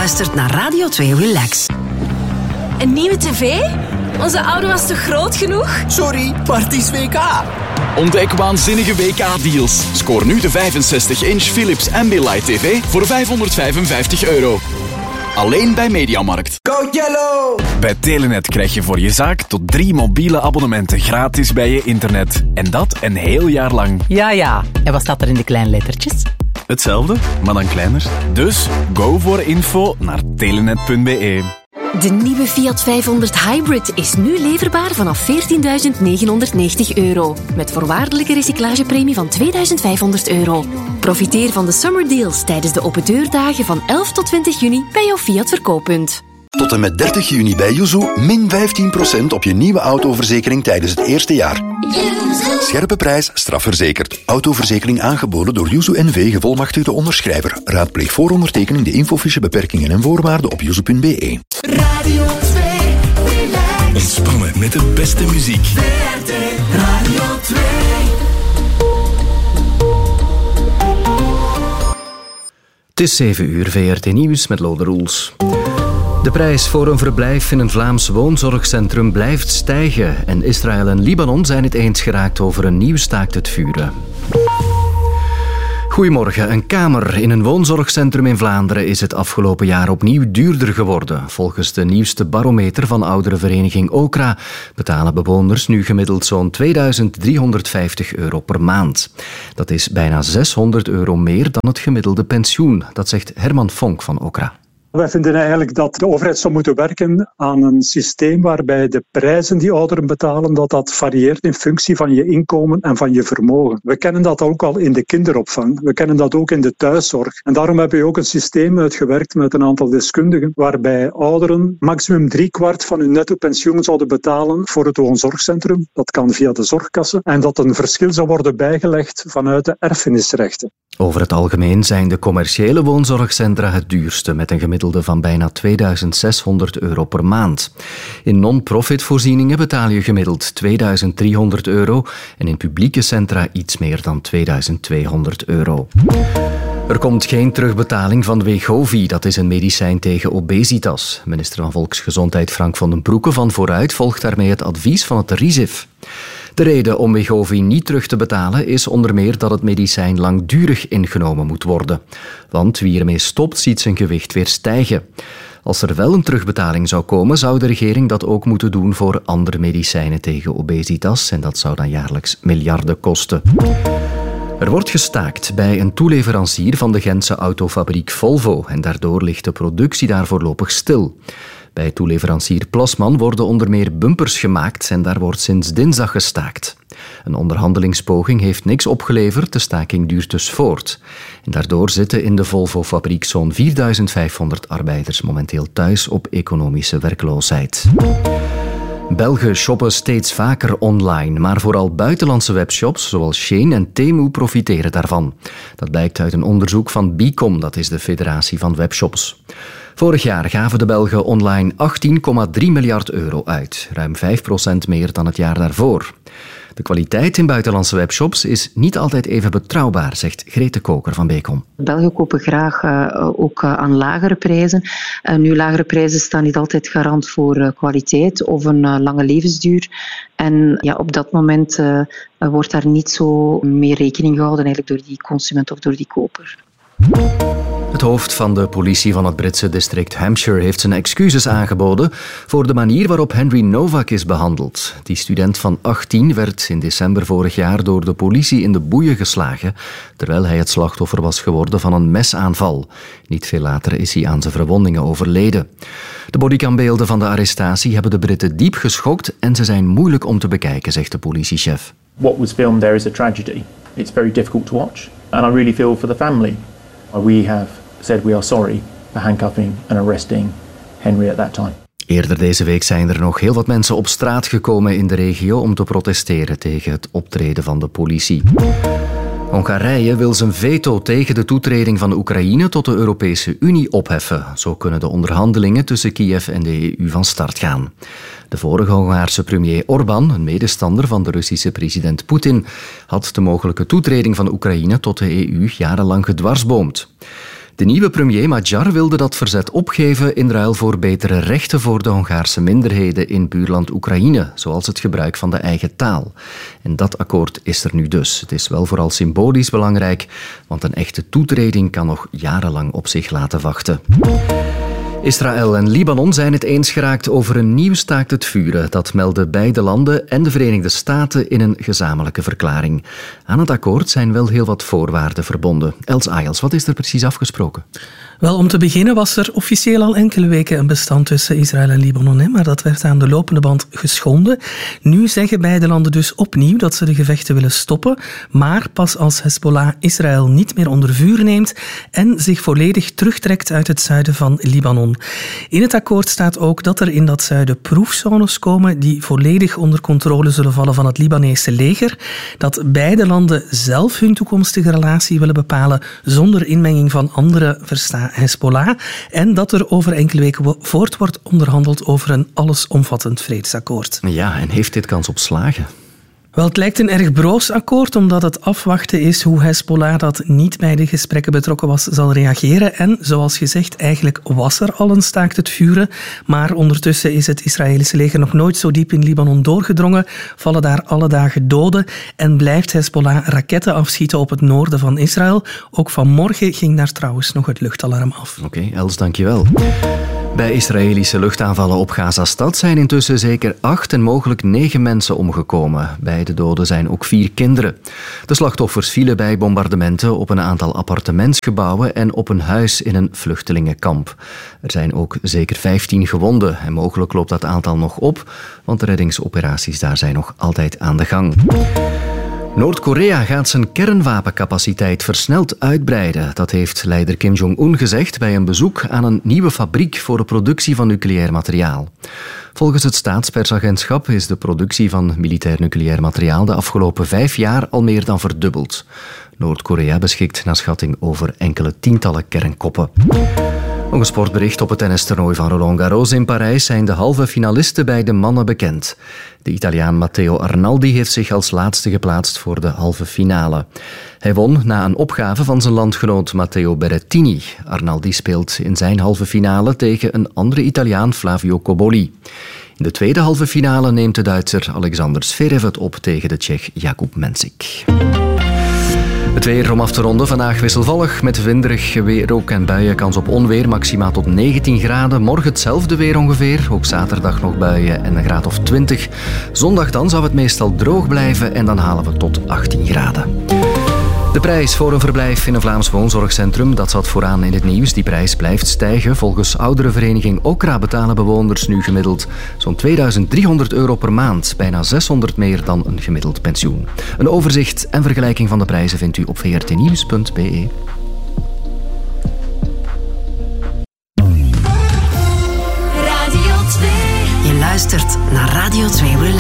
luistert naar Radio 2 Relax. Een nieuwe tv? Onze oude was toch groot genoeg? Sorry, maar het is WK. Ontdek waanzinnige WK-deals. Scoor nu de 65-inch Philips Ambilight TV voor €555. Alleen bij Mediamarkt. Go Yellow! Bij Telenet krijg je voor je zaak tot 3 mobiele abonnementen gratis bij je internet. En dat een heel jaar lang. Ja. En wat staat er in de kleine lettertjes? Hetzelfde, maar dan kleiner. Dus go voor info naar telenet.be. De nieuwe Fiat 500 Hybrid is nu leverbaar vanaf €14.990. Met voorwaardelijke recyclagepremie van €2.500. Profiteer van de summer deals tijdens de open deurdagen van 11 tot 20 juni bij jouw Fiat verkooppunt. Tot en met 30 juni bij Yuzu min 15% op je nieuwe autoverzekering tijdens het eerste jaar. Scherpe prijs, strafverzekerd. Autoverzekering aangeboden door Yuzu NV, gevolmachtigde onderschrijver. Raadpleeg voor ondertekening de infofiche beperkingen en voorwaarden op yuzu.be. Radio 2, relax. Ontspannen met de beste muziek. VRT Radio 2. Het is 7 uur, VRT Nieuws met Lode Roels. De prijs voor een verblijf in een Vlaams woonzorgcentrum blijft stijgen en Israël en Libanon zijn het eens geraakt over een nieuw staakt het vuren. Goedemorgen. Een kamer in een woonzorgcentrum in Vlaanderen is het afgelopen jaar opnieuw duurder geworden. Volgens de nieuwste barometer van ouderenvereniging Okra betalen bewoners nu gemiddeld zo'n €2.350 per maand. Dat is bijna €600 meer dan het gemiddelde pensioen. Dat zegt Herman Fonk van Okra. Wij vinden eigenlijk dat de overheid zou moeten werken aan een systeem waarbij de prijzen die ouderen betalen, dat varieert in functie van je inkomen en van je vermogen. We kennen dat ook al in de kinderopvang. We kennen dat ook in de thuiszorg. En daarom hebben we ook een systeem uitgewerkt met een aantal deskundigen waarbij ouderen maximum 3/4 van hun netto pensioen zouden betalen voor het woonzorgcentrum. Dat kan via de zorgkassen. En dat een verschil zou worden bijgelegd vanuit de erfenisrechten. Over het algemeen zijn de commerciële woonzorgcentra het duurste, met een gemiddelde van bijna €2.600 per maand. In non-profit voorzieningen betaal je gemiddeld €2.300 en in publieke centra iets meer dan €2.200. Er komt geen terugbetaling van Wegovy, dat is een medicijn tegen obesitas. Minister van Volksgezondheid Frank van den Broeke van Vooruit volgt daarmee het advies van het RIZIF. De reden om Wegovy niet terug te betalen is onder meer dat het medicijn langdurig ingenomen moet worden. Want wie ermee stopt, ziet zijn gewicht weer stijgen. Als er wel een terugbetaling zou komen, zou de regering dat ook moeten doen voor andere medicijnen tegen obesitas. En dat zou dan jaarlijks miljarden kosten. Er wordt gestaakt bij een toeleverancier van de Gentse autofabriek Volvo en daardoor ligt de productie daar voorlopig stil. Bij toeleverancier Plasman worden onder meer bumpers gemaakt en daar wordt sinds dinsdag gestaakt. Een onderhandelingspoging heeft niks opgeleverd, de staking duurt dus voort. En daardoor zitten in de Volvo-fabriek zo'n 4.500 arbeiders momenteel thuis op economische werkloosheid. Belgen shoppen steeds vaker online, maar vooral buitenlandse webshops zoals Shein en Temu profiteren daarvan. Dat blijkt uit een onderzoek van Bicom, dat is de Federatie van Webshops. Vorig jaar gaven de Belgen online €18,3 miljard uit, ruim 5% meer dan het jaar daarvoor. De kwaliteit in buitenlandse webshops is niet altijd even betrouwbaar, zegt Grete Koker van Becom. Belgen kopen graag ook aan lagere prijzen. Nu, lagere prijzen staan niet altijd garant voor kwaliteit of een lange levensduur. En ja, op dat moment wordt daar niet zo mee rekening gehouden eigenlijk door die consument of door die koper. Het hoofd van de politie van het Britse district Hampshire heeft zijn excuses aangeboden voor de manier waarop Henry Novak is behandeld. Die student van 18 werd in december vorig jaar door de politie in de boeien geslagen, terwijl hij het slachtoffer was geworden van een mesaanval. Niet veel later is hij aan zijn verwondingen overleden. De bodycambeelden van de arrestatie hebben de Britten diep geschokt en ze zijn moeilijk om te bekijken, zegt de politiechef. What was filmed there is a tragedy. It's very difficult to watch and I really feel for the family. We have said we are sorry for handcuffing and arresting Henry at that time. Eerder deze week zijn er nog heel wat mensen op straat gekomen in de regio om te protesteren tegen het optreden van de politie. Hongarije wil zijn veto tegen de toetreding van Oekraïne tot de Europese Unie opheffen. Zo kunnen de onderhandelingen tussen Kiev en de EU van start gaan. De vorige Hongaarse premier Orbán, een medestander van de Russische president Poetin, had de mogelijke toetreding van Oekraïne tot de EU jarenlang gedwarsboomd. De nieuwe premier Madjar wilde dat verzet opgeven in ruil voor betere rechten voor de Hongaarse minderheden in buurland Oekraïne, zoals het gebruik van de eigen taal. En dat akkoord is er nu dus. Het is wel vooral symbolisch belangrijk, want een echte toetreding kan nog jarenlang op zich laten wachten. Israël en Libanon zijn het eens geraakt over een nieuw staakt het vuren. Dat melden beide landen en de Verenigde Staten in een gezamenlijke verklaring. Aan het akkoord zijn wel heel wat voorwaarden verbonden. Els Ayels, wat is er precies afgesproken? Wel, om te beginnen was er officieel al enkele weken een bestand tussen Israël en Libanon, maar dat werd aan de lopende band geschonden. Nu zeggen beide landen dus opnieuw dat ze de gevechten willen stoppen, maar pas als Hezbollah Israël niet meer onder vuur neemt en zich volledig terugtrekt uit het zuiden van Libanon. In het akkoord staat ook dat er in dat zuiden proefzones komen die volledig onder controle zullen vallen van het Libanese leger, dat beide landen zelf hun toekomstige relatie willen bepalen zonder inmenging van andere, versta Hezbollah, en dat er over enkele weken voort wordt onderhandeld over een allesomvattend vredesakkoord. Ja, en heeft dit kans op slagen? Wel, het lijkt een erg broos akkoord, omdat het afwachten is hoe Hezbollah, dat niet bij de gesprekken betrokken was, zal reageren. En, zoals gezegd, eigenlijk was er al een staakt het vuren, maar ondertussen is het Israëlische leger nog nooit zo diep in Libanon doorgedrongen, vallen daar alle dagen doden en blijft Hezbollah raketten afschieten op het noorden van Israël. Ook vanmorgen ging daar trouwens nog het luchtalarm af. Oké, Els, dankjewel. Bij Israëlische luchtaanvallen op Gazastad zijn intussen zeker 8 en mogelijk 9 mensen omgekomen. Bij de doden zijn ook 4 kinderen. De slachtoffers vielen bij bombardementen op een aantal appartementsgebouwen en op een huis in een vluchtelingenkamp. Er zijn ook zeker 15 gewonden en mogelijk loopt dat aantal nog op, want de reddingsoperaties daar zijn nog altijd aan de gang. Noord-Korea gaat zijn kernwapencapaciteit versneld uitbreiden. Dat heeft leider Kim Jong-un gezegd bij een bezoek aan een nieuwe fabriek voor de productie van nucleair materiaal. Volgens het staatspersagentschap is de productie van militair nucleair materiaal de afgelopen 5 jaar al meer dan verdubbeld. Noord-Korea beschikt naar schatting over enkele tientallen kernkoppen. Nog een sportbericht. Op het tennistoernooi van Roland Garros in Parijs zijn de halve finalisten bij de mannen bekend. De Italiaan Matteo Arnaldi heeft zich als laatste geplaatst voor de halve finale. Hij won na een opgave van zijn landgenoot Matteo Berrettini. Arnaldi speelt in zijn halve finale tegen een andere Italiaan, Flavio Cobolli. In de tweede halve finale neemt de Duitser Alexander Zverev het op tegen de Tsjech Jakub Mensik. Het weer om af te ronden. Vandaag wisselvallig met winderig weer, ook en buien. Kans op onweer, maximaal tot 19 graden. Morgen hetzelfde weer ongeveer. Ook zaterdag nog buien en een graad of 20. Zondag dan zou het meestal droog blijven en dan halen we tot 18 graden. De prijs voor een verblijf in een Vlaams woonzorgcentrum, dat zat vooraan in het nieuws. Die prijs blijft stijgen. Volgens ouderenvereniging Okra betalen bewoners nu gemiddeld zo'n €2300 per maand. Bijna 600 meer dan een gemiddeld pensioen. Een overzicht en vergelijking van de prijzen vindt u op vrtnieuws.be. Je luistert naar Radio 2 Relax.